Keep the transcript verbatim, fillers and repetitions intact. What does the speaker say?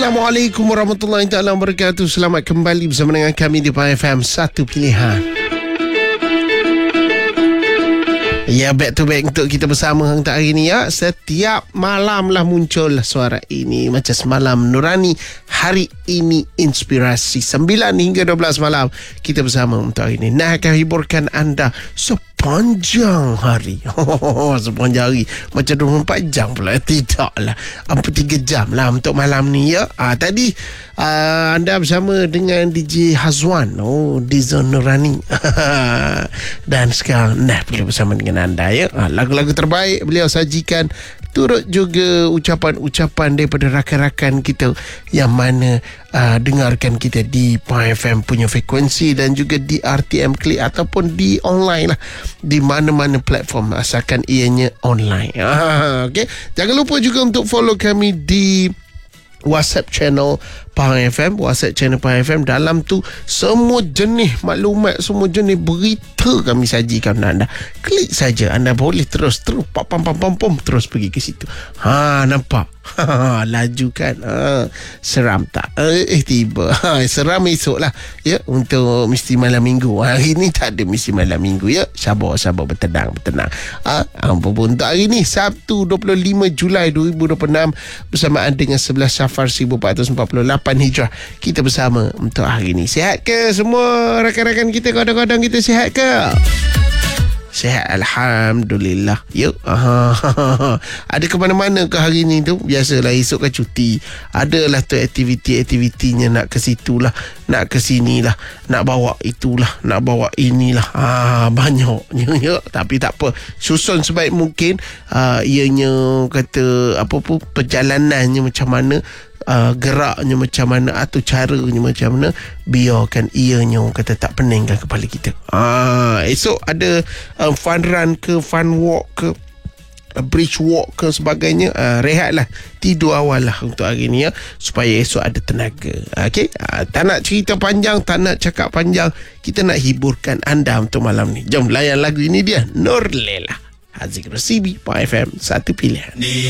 Assalamualaikum warahmatullahi taala wabarakatuh. Selamat kembali bersama dengan kami di Pahang F M, satu pilihan. Ya, back to back untuk kita bersama untuk hari ni ya. Setiap malam lah muncul suara ini. Macam semalam Nurani, hari ini inspirasi. Sembilan hingga dua belas malam kita bersama untuk hari ini. Nah, akan hiburkan anda sepanjang hari. Oh, sepanjang hari. Macam dua puluh empat jam pula. Tidak lah. Hampir tiga jam lah untuk malam ni ya. Ah, tadi ah, anda bersama dengan D J Hazwan. Oh, di Zon Nurani. Dan sekarang nah, beliau bersama dengan anda ya. Ah, lagu-lagu terbaik beliau sajikan. Turut juga ucapan-ucapan daripada rakan-rakan kita yang mana uh, dengarkan kita di Pahang F M punya frekuensi dan juga di R T M Klik ataupun di online lah, di mana-mana platform asalkan ianya online. Ah, okay. Jangan lupa juga untuk follow kami di WhatsApp channel Pahang F M. WhatsApp channel Pahang F M, dalam tu semua jenis maklumat, semua jenis berita kami sajikan anda. Klik saja, anda boleh terus terus pam pam pam pam pam terus pergi ke situ. Ha, nampak? Ha, laju kan? Ha, seram tak? Eh, eh tiba. Ha, seram esok lah ya, untuk mesti malam minggu. Hari ni tak ada mesti malam minggu ya. Sabar sabar, bertenang bertenang. Ha, apa pun untuk hari ni Sabtu dua puluh lima Julai dua ribu dua puluh enam bersamaan dengan sebelas Safar seribu empat ratus empat puluh lapan Hijrah. Kita bersama untuk hari ni. Sihat ke semua rakan-rakan kita, kawan-kawan kita, sihat ke? Sihat, Alhamdulillah. Yuk. Aha. Ada ke mana-mana ke hari ni tu? Biasalah, esok kan cuti. Adalah tu aktiviti-aktivitinya, nak ke situ lah, nak ke sini lah, nak bawa itulah, nak bawa inilah. Ah, banyaknya ya. Tapi tak apa, susun sebaik mungkin. Ah, ianya kata apa pun, perjalanannya macam mana, Uh, geraknya macam mana, atau caranya macam mana, biarkan ianya kata tak peningkan kepala kita. Ah, esok ada uh, fun run ke, fun walk ke, uh, bridge walk ke sebagainya. Uh, rehatlah, tidur awal lah untuk hari ni ya, supaya esok ada tenaga. Okey, uh, tak nak cerita panjang, tak nak cakap panjang, kita nak hiburkan anda untuk malam ni. Jom layan lagu ini dia, Nur Lela, Haziq Rasibi, Pahang F M, satu pilihan.